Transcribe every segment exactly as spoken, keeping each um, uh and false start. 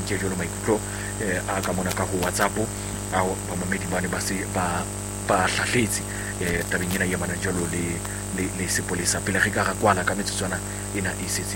ke jolo maikutlo a ka mona ka go WhatsApp a ba mamedi bane ba se ba ba hlahletsi eh tabeng ena ya mana jolo le le le sepolesa pele ge ka ga kwala ka metsotswana ena e setse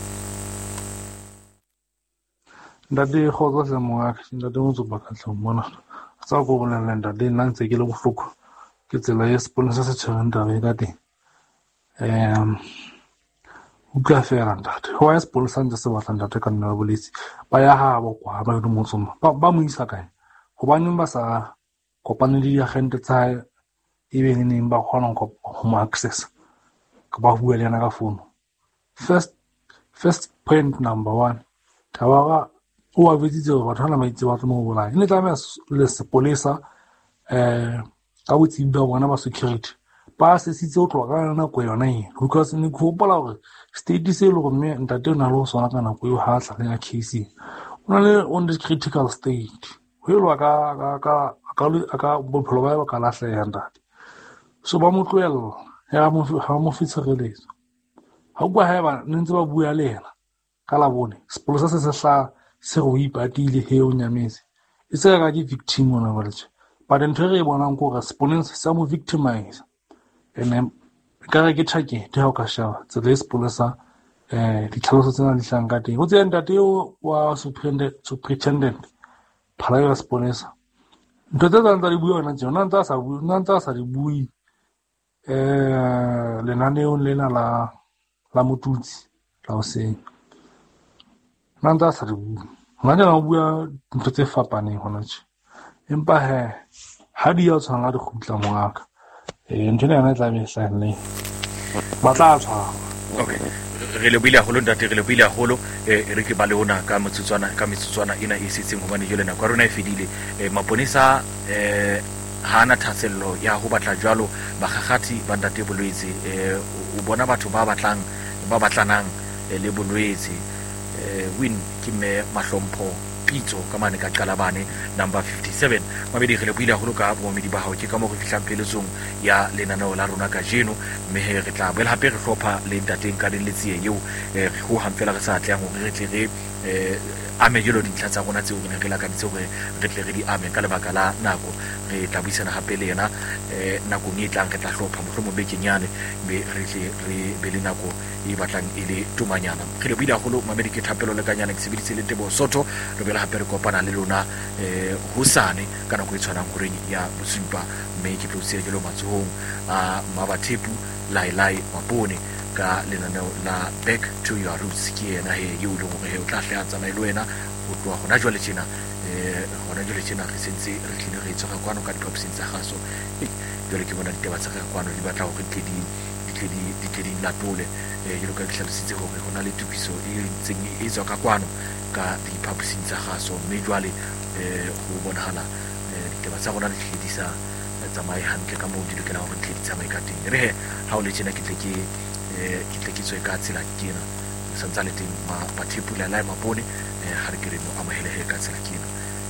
ndadi go tsa moa ndadi mo tso ba ka tla mona tsa go bona lenda di nna ntse ke le bohloko ke tsela ya sepolesa se tshwereng taba e ka teng um utlwa fela ntate ho ya sepolesa ntse se batla ntate ka nna boletse ba ya ha bo kwa ba le motsoma ba mo isa kae go ba nyumba sa kopane le ya gente tsa e be ne ba khona go mo access ka ba bua le yana ka phone first first point number one tawa o a vetsitse go batla maitse ba tlo mo bola ine tla le sepolesa eh ka botsi ba bona ba security ba se sitse o tloga na go yona e because ne go bola gore state se le go me ntate o na le sona kana go yo ha tla ya case o na le on the critical state ho ilwa ka ka ka ka ka bophelo ba ka lahla ya ntate so ba mo tloela ya mo ha mo fitsegeletso ha go ha ba ntse ba bua le yena ka la bone sepolesa se se hla se go ipatile he o nyametse e se ga ke victim ona ba letse but ntho re bona go ga sepolesa sa mo victimize ene ka re ke thake te ha o ka shaba tse le sepolesa eh di tlhaloso tsena di hlang ka teng o tse ntate wa superintendent superintendent phala ya sepolesa ntho tse tsa di bua ona tsona ntse sa bua ntse sa di bui eh le naneo lena la la motutsi la o se nanda sa di bua ngwana o bua ntho tse fapaneng hona tse empa he ha di ya tshwana di khutla moaka eh ntho ena e tla be sa nne ba tla tshwa okay re le bila holo ntate re le bila holo e re ke ba le ona ka motsutswana ka metsutswana ena e setseng hobane jole na kwa rona e fedile maponisa eh hana thatsello ya ho batla jwalo bagagati ba ntate bolwetse eh o bona batho ba batlang ba batlanang le bolwetse eh win ke me mahlompho pitso ka mane ka qala bane number fifty-seven mabedi re le buile holo ka bomedi ba hao ke ka mo go fihlang peletsong ya lenaneo la rona ka jeno mme he re tla boela hape re hlopha le ntateng ka letsie eo eh go hamfela re sa tlang hore re tle re eh ame jelo dintlha tsa rona tseo re la ka ditse hore re tle re di ame ka lebaka la nako re tla buisana hape le yena eh nako e tlang re tla hlopha mohlomo bekenyane be re tle re be le nako e batlang e le tumanyana re le buile holo mamedi ke thapelo le kanyana ke sebeditse le tebo soto re bela hape re kopana le lona eh hosane ka nako e tshwanang gore ya bosupa mme ke tlotse jelo matsohong a mabathepu lailai mapone ka lenaneo la back to your roots ke ena he yo le gore he o tla hle tsana le wena go tloa gona jwale tjena eh gona jwale tjena re sentse re tlile re tsoga kwano ka dipopsing tsa gaso jwale ke bona ditaba tsa ga kwano di batla go tle di di di di tle di latole eh yo ka tlhalositse gore gona le tupiso e ntseng e tswa ka kwano ka dipopsing tsa gaso mme jwale eh go bonahala ditaba tsa rona di tlhedisa tsamaye hantle ka mo di lokela go tlhedisa tsamaye ka teng re he ha o le tjena ke tle ke eh ke tle ke tswe ka tsela kena santsa le teng ba thepula la mapone ha re ke re mo amahele he ka tsela kena